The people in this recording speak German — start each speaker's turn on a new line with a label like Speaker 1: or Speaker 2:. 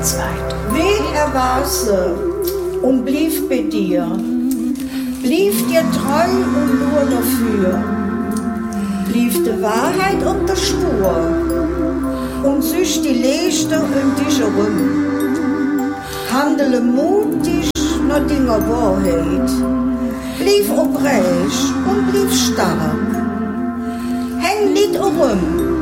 Speaker 1: Weg er war sie und blieb bei dir. Blieb dir treu und nur dafür. Blieb die Wahrheit und der Spur und süß die Leiste um dich herum. Handele mutig nach deiner Wahrheit. Blieb oprecht und blieb stark. Häng nicht herum